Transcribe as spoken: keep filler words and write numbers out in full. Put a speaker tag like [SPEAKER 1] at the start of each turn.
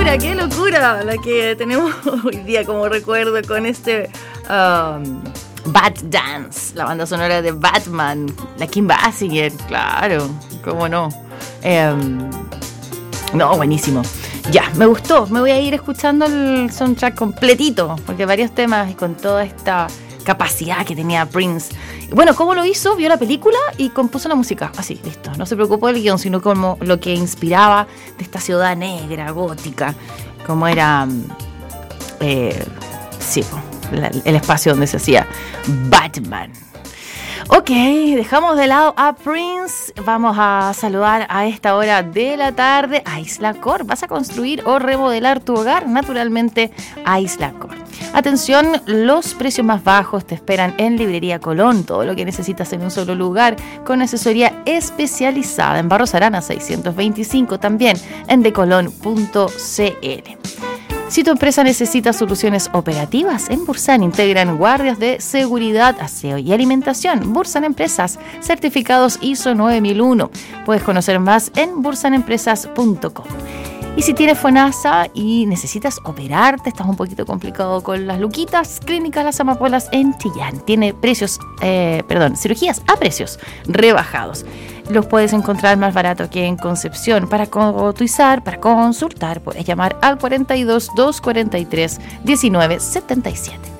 [SPEAKER 1] locura, qué locura la que tenemos hoy día como recuerdo con este um, Bat Dance, la banda sonora de Batman, la Kim Basinger, claro, cómo no. Um, no, buenísimo. Ya, me gustó, me voy a ir escuchando el soundtrack completito, porque varios temas y con toda esta capacidad que tenía Prince. Bueno, ¿cómo lo hizo? Vio la película y compuso la música. Así, listo. No se preocupó del guión, sino como lo que inspiraba de esta ciudad negra, gótica, como era, eh, sí, la, el espacio donde se hacía Batman. Ok, dejamos de lado a Prince. Vamos a saludar a esta hora de la tarde a Isla Cor. ¿Vas a construir o remodelar tu hogar? Naturalmente a Isla Cor. Atención, los precios más bajos te esperan en Librería Colón. Todo lo que necesitas en un solo lugar, con asesoría especializada en Barros Arana seiscientos veinticinco, también en decolon punto cl. Si tu empresa necesita soluciones operativas, en Bursan integran guardias de seguridad, aseo y alimentación. Bursan Empresas, certificados I S O nueve mil uno. Puedes conocer más en bursan empresas punto com. Y si tienes FONASA y necesitas operarte, estás un poquito complicado con las luquitas, Clínica Las Amapolas en Chillán. Tiene precios, eh, perdón, cirugías a precios rebajados. Los puedes encontrar más barato que en Concepción. Para cotizar, para consultar, puedes llamar al cuarenta y dos, doscientos cuarenta y tres, diecinueve setenta y siete.